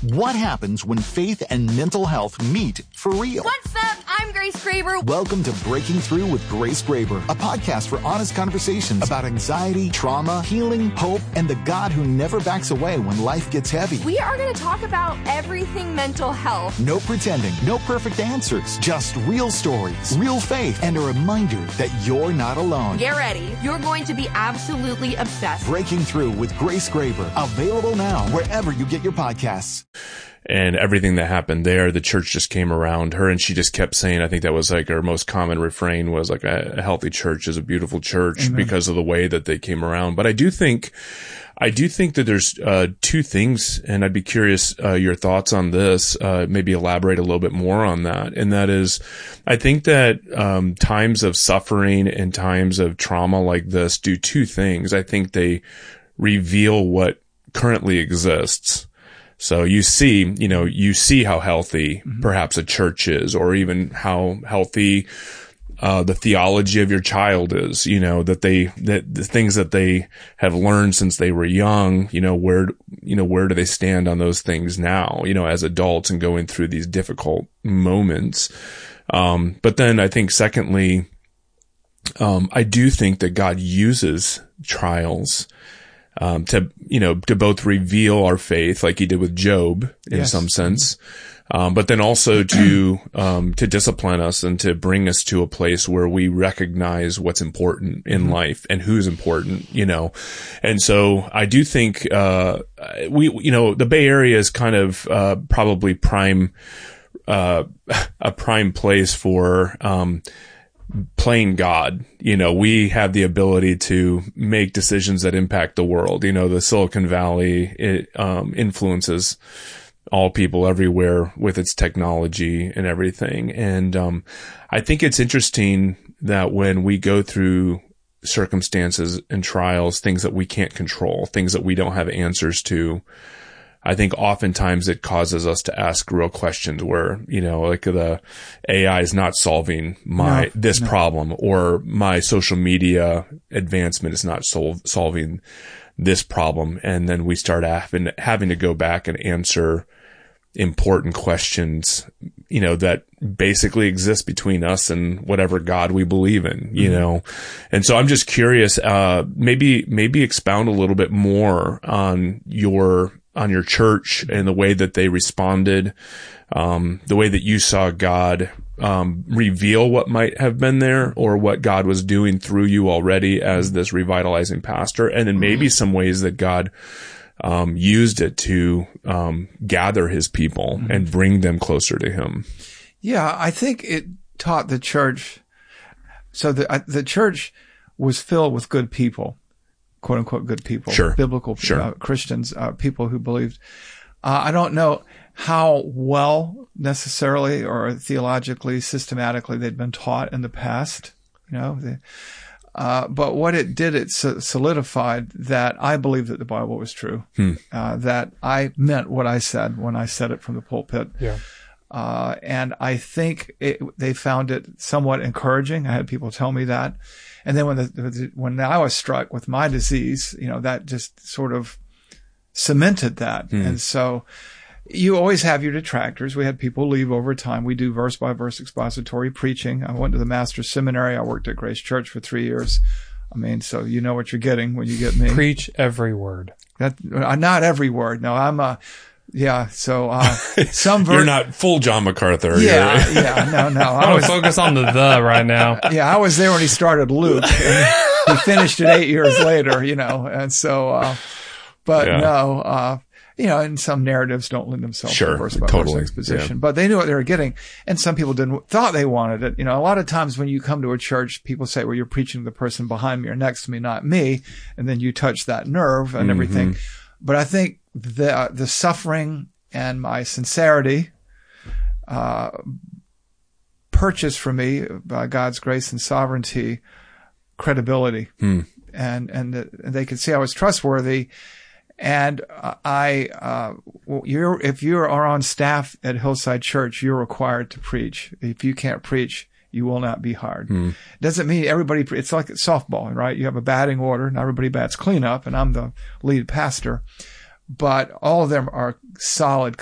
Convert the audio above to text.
What happens when faith and mental health meet for real? What's up? I'm Grace Graber. Welcome to Breaking Through with Grace Graber, a podcast for honest conversations about anxiety, trauma, healing, hope, and the God who never backs away when life gets heavy. We are going to talk about everything mental health. No pretending, no perfect answers, just real stories, real faith, and a reminder that you're not alone. Get ready. You're going to be absolutely obsessed. Breaking Through with Grace Graber, available now wherever you get your podcasts. And everything that happened there, the church just came around her and she just kept saying, I think that was like her most common refrain was like a healthy church is a beautiful church. Amen. Because of the way that they came around. But I do think that there's two things, and I'd be curious your thoughts on this, maybe elaborate a little bit more on that. And that is, I think that times of suffering and times of trauma like this do two things. I think they reveal what currently exists. So you see how healthy perhaps a church is, or even how healthy the theology of your child is, that the things that they have learned since they were young, where do they stand on those things now, as adults and going through these difficult moments. But then I think secondly, I do think that God uses trials to both reveal our faith, like he did with Job in some sense, but then also to discipline us and to bring us to a place where we recognize what's important in life and who's important, And so I do think, the Bay Area is kind of, probably a prime place for, playing God. We have the ability to make decisions that impact the world. The Silicon Valley, it influences all people everywhere with its technology and everything. And I think it's interesting that when we go through circumstances and trials, things that we can't control, things that we don't have answers to, I think oftentimes it causes us to ask real questions where, like the AI is not solving this problem, or my social media advancement is not solving this problem. And then we start having to go back and answer important questions, that basically exist between us and whatever God we believe in, And so I'm just curious, maybe expound a little bit more on your church and the way that they responded, the way that you saw God reveal what might have been there, or what God was doing through you already as this revitalizing pastor, and then maybe some ways that God used it to gather his people and bring them closer to him. Yeah, I think it taught the church. So the church was filled with good people. Quote unquote good people, biblical Christians, people who believed. I don't know how well necessarily or theologically, systematically they'd been taught in the past, but what it did, it solidified that I believed that the Bible was true, that I meant what I said when I said it from the pulpit. Yeah. And I think they found it somewhat encouraging. I had people tell me that. And then when I was struck with my disease, that just sort of cemented that. And so you always have your detractors. We had people leave over time. We do verse by verse expository preaching. I went to the Master's Seminary. I worked at Grace Church for 3 years. So you know what you're getting when you get me. Preach every word. Not every word. No, I'm some verse. You're not full John MacArthur. No. I would focus on the right now. Yeah, I was there when he started Luke, and he finished it 8 years later, and so, and some narratives don't lend themselves to verse by verse exposition, but they knew what they were getting, and some people thought they wanted it. A lot of times when you come to a church, people say, well, you're preaching to the person behind me or next to me, not me, and then you touch that nerve and everything. But I think the suffering and my sincerity, purchased for me by God's grace and sovereignty, credibility, and they could see I was trustworthy. And if you are on staff at Hillside Church, you're required to preach. If you can't preach, you will not be hired. Doesn't mean everybody, it's like softball, right? You have a batting order and everybody bats cleanup, and I'm the lead pastor. But all of them are solid